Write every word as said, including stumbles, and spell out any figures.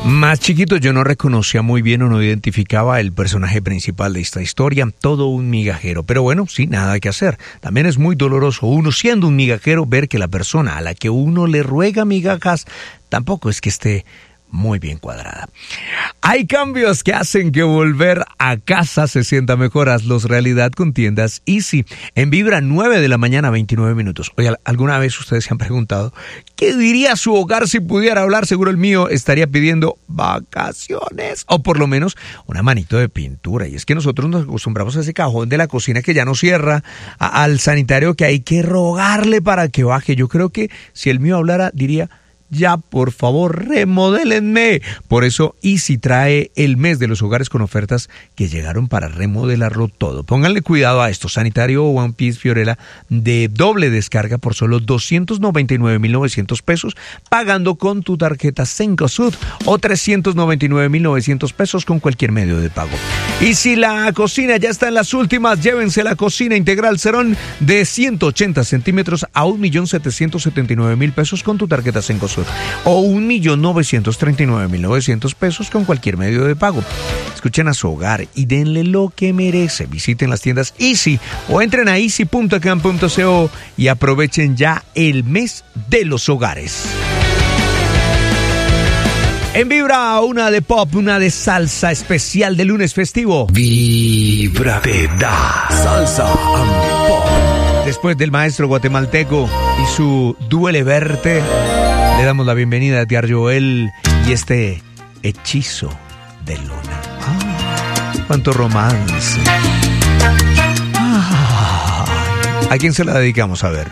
Más chiquito yo no reconocía muy bien o no identificaba el personaje principal de esta historia, todo un migajero. Pero bueno, sí, nada que hacer. También es muy doloroso uno siendo un migajero ver que la persona a la que uno le ruega migajas tampoco es que esté muy bien cuadrada. Hay cambios que hacen que volver a casa se sienta mejor. Hazlos realidad con tiendas Easy. En Vibra, nueve de la mañana, veintinueve minutos. Oye, ¿alguna vez ustedes se han preguntado qué diría su hogar si pudiera hablar? Seguro el mío estaría pidiendo vacaciones o por lo menos una manito de pintura. Y es que nosotros nos acostumbramos a ese cajón de la cocina que ya no cierra, a, al sanitario que hay que rogarle para que baje. Yo creo que si el mío hablara diría: ya, por favor, remodélenme. Por eso Easy trae el mes de los hogares con ofertas que llegaron para remodelarlo todo. Pónganle cuidado a esto. Sanitario One Piece Fiorella de doble descarga por solo doscientos noventa y nueve mil novecientos pesos, pagando con tu tarjeta Cencosud, o trescientos noventa y nueve mil novecientos pesos con cualquier medio de pago. Y si la cocina ya está en las últimas, llévense la cocina integral Cerón de ciento ochenta centímetros a un millón setecientos setenta y nueve mil pesos con tu tarjeta Cencosud, o un millón novecientos treinta y nueve mil novecientos pesos con cualquier medio de pago. Escuchen a su hogar y denle lo que merece. Visiten las tiendas Easy o entren a easy punto com punto co y aprovechen ya el mes de los hogares. En Vibra, una de pop, una de salsa, especial de lunes festivo. Vibra te da salsa and pop. Después del maestro guatemalteco y su Duele Verte, le damos la bienvenida a Tiar Joel y este Hechizo de Luna. Ah, cuánto romance. Ah, ¿a quién se la dedicamos? A ver.